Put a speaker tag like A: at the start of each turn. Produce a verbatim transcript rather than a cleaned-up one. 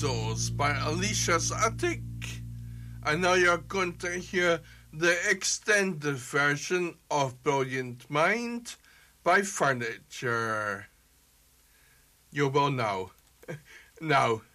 A: Those by Alicia's Attic. And now you're going to hear the extended version of Brilliant Mind by Furniture. You will now. Now.